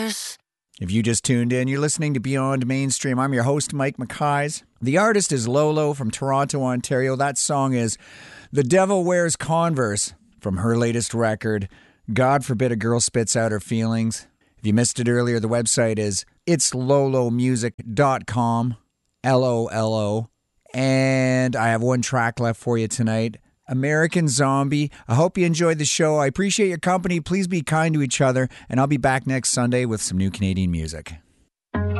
Converse. If you just tuned in, you're listening to Beyond Mainstream. I'm your host, Mike McKays. The artist is Lolo from Toronto, Ontario. That song is The Devil Wears Converse from her latest record, God Forbid a Girl Spits Out Her Feelings. If you missed it earlier, the website is itslolomusic.com, Lolo. And I have one track left for you tonight, American Zombie. I hope you enjoyed the show. I appreciate your company. Please be kind to each other, and I'll be back next Sunday with some new Canadian music.